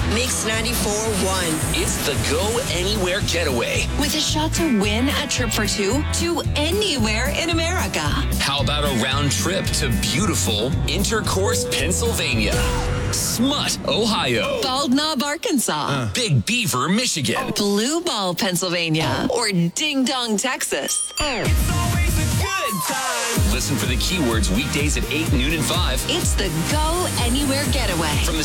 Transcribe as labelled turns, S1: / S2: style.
S1: Mix 94.1.
S2: It's the Go Anywhere Getaway.
S3: With a shot to win a trip for two to anywhere in America.
S2: How about a round trip to beautiful Intercourse, Pennsylvania? Smut, Ohio.
S3: Bald Knob, Arkansas.
S2: Big Beaver, Michigan.
S3: Blue Ball, Pennsylvania. Or Ding Dong, Texas.
S2: It's always a good time. Listen for the keywords weekdays at 8, noon, and 5.
S3: It's the Go Anywhere Getaway.
S2: From the